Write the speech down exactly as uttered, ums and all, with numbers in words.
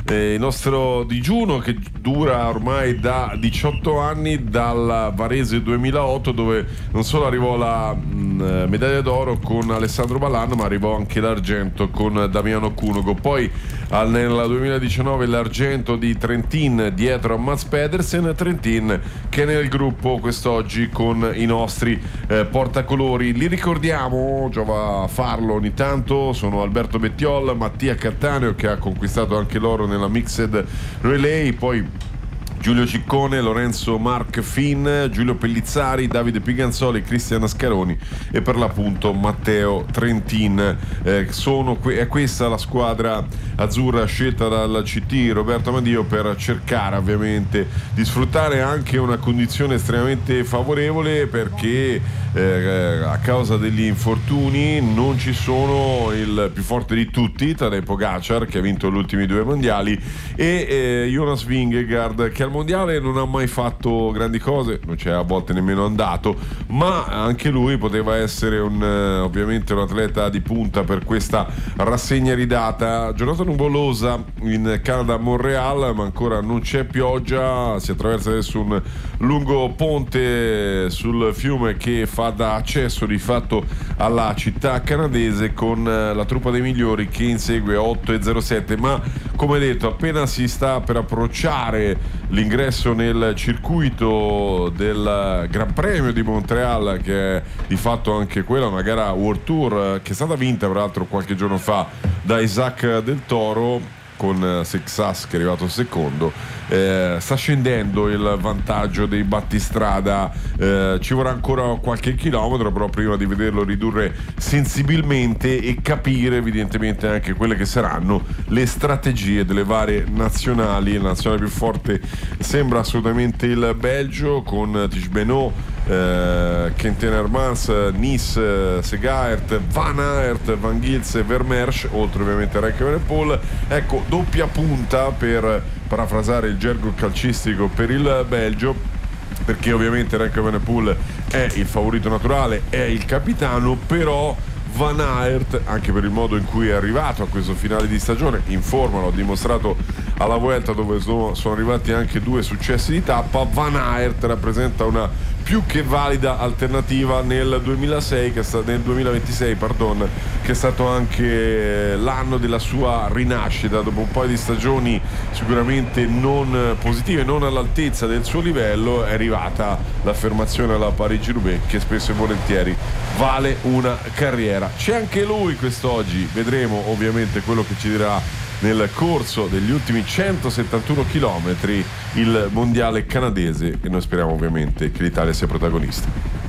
eh, il nostro digiuno che dura ormai da diciotto anni, dal Varese duemilaotto, dove non solo arrivò la mh, medaglia d'oro con Alessandro Ballan, ma arrivò anche l'argento con Damiano Cunego. Poi al, nel duemiladiciannove l'argento di Trentin dietro a Mats Pedersen, Trentin che è nel gruppo quest'oggi con i nostri eh, portacolori. Li ricordiamo, giova a farlo ogni tanto, sono Alberto Bettiol, Mattia Cattaneo che ha conquistato anche l'oro nella Mixed Relay, poi Giulio Ciccone, Lorenzo Marc Finn, Giulio Pellizzari, Davide Piganzoli, Cristian Ascaroni e per l'appunto Matteo Trentin. Eh, sono que- è questa la squadra azzurra scelta dal C T Roberto Amadio per cercare ovviamente di sfruttare anche una condizione estremamente favorevole, perché eh, a causa degli infortuni non ci sono il più forte di tutti, Tadej Pogacar che ha vinto gli ultimi due mondiali, e eh, Jonas Vingegaard che al mondiale non ha mai fatto grandi cose, non c'è a volte nemmeno andato, ma anche lui poteva essere un, eh, ovviamente un atleta di punta per questa rassegna ridata. Giornata nuvolosa in Canada a Montreal, ma ancora non c'è pioggia, si attraversa adesso un lungo ponte sul fiume che fa da accesso di fatto alla città canadese, con la truppa dei migliori che insegue a otto e zero sette, ma come detto appena si sta per approcciare l'ingresso nel circuito del Gran Premio di Montreal, che è di fatto anche quella una gara World Tour che è stata vinta peraltro qualche giorno fa da Isaac Del Toro, con Sexas che è arrivato secondo. Eh, sta scendendo il vantaggio dei battistrada, eh, ci vorrà ancora qualche chilometro però prima di vederlo ridurre sensibilmente e capire evidentemente anche quelle che saranno le strategie delle varie nazionali. La nazionale più forte sembra assolutamente il Belgio, con Tichbenoot, eh, Quentin Hermans, Nice, Segaert, Van Aert, Van Gils e Vermeersch, oltre ovviamente a Remco Evenepoel. Ecco, doppia punta, per parafrasare il gergo calcistico, per il Belgio, perché ovviamente Remco Evenepoel è il favorito naturale, è il capitano, però Van Aert, anche per il modo in cui è arrivato a questo finale di stagione, in forma, l'ho dimostrato alla Vuelta dove sono, sono arrivati anche due successi di tappa, Van Aert rappresenta una più che valida alternativa nel duemilasei, che sta, nel duemilaventisei, pardon, che è stato anche l'anno della sua rinascita dopo un paio di stagioni sicuramente non positive, non all'altezza del suo livello. È arrivata l'affermazione alla Parigi-Roubaix che spesso e volentieri vale una carriera. C'è anche lui quest'oggi, vedremo ovviamente quello che ci dirà nel corso degli ultimi centosettantuno chilometri il mondiale canadese, e noi speriamo ovviamente che l'Italia sia protagonista.